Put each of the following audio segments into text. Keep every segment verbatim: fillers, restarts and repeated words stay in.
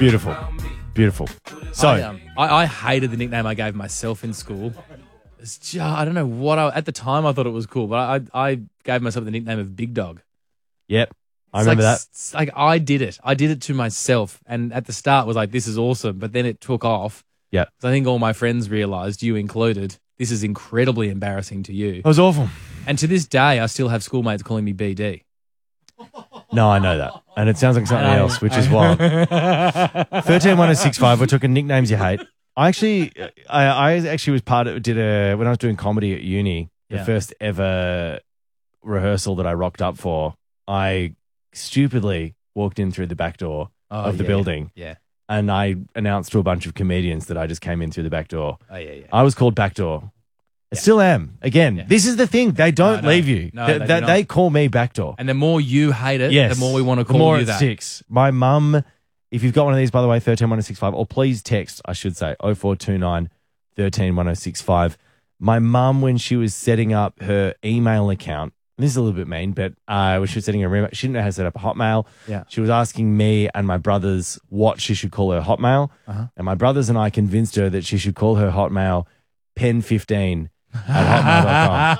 Beautiful. Beautiful. So, I, um, I, I hated the nickname I gave myself in school. It's just, I don't know what I, at the time I thought it was cool, but I, I gave myself the nickname of Big Dog. yep. I It's remember like, that. It's like I did it. I did it to myself. And at the start was like, this is awesome. But then it took off. Yeah. So I think all my friends realized, you included, this is incredibly embarrassing to you. It was awful. And to this day, I still have schoolmates calling me B D. No, I know that. And it sounds like something I know. else, which is wild. thirteen one oh six five, we're talking nicknames you hate. I actually, I, I actually was part of, did a, when I was doing comedy at uni, the Yeah. first ever rehearsal that I rocked up for, I stupidly walked in through the back door Oh, of the yeah, building Yeah. and I announced to a bunch of comedians that I just came in through the back door. Oh, yeah, yeah. I was called Backdoor. I Yeah. still am. Again, Yeah. this is the thing. They don't no. leave you. No, they, they they, do they not. call me Backdoor. And the more you hate it, Yes. the more we want to The call more you it that. sticks. My mum, if you've got one of these, by the way, thirteen one oh six five, or please text, I should say, oh four two nine, one three one oh six five. My mum, when she was setting up her email account, this is a little bit mean, but uh, when she was setting her email, she didn't know how to set up a Hotmail. Yeah. She was asking me and my brothers what she should call her Hotmail. Uh-huh. And my brothers and I convinced her that she should call her Hotmail pen fifteen at hotmail dot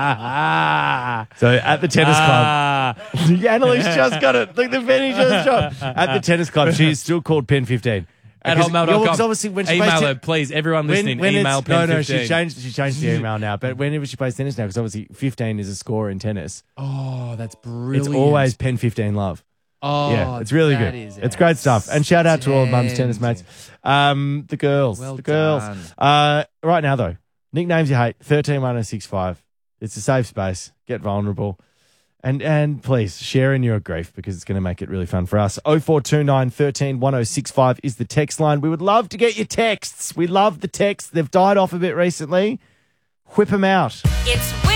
com. So at the tennis club, Ah. Annalise just got it. Look, the penny just dropped. At the tennis club, she's still called pen fifteen. At Because- hotmail yeah, well, dot 'cause com. obviously when she Email plays her, ten- please. Everyone listening, when email it's, pen no, no, fifteen. she changed. She changed the email now. But whenever she plays tennis now, because obviously fifteen is a score in tennis, Oh, that's brilliant. it's always pen fifteen love. Oh, Yeah, it's really that good. is It's great stuff. And shout out to all of Mum's tennis mates. outstanding. Um, the girls, Well the girls. done. Uh, right now though, nicknames you hate. Thirteen one oh six five. It's a safe space. Get vulnerable. And and please share in your grief because it's going to make it really fun for us. oh four two nine, one three one oh six five is the text line. We would love to get your texts. We love the texts. They've died off a bit recently. Whip them out. It's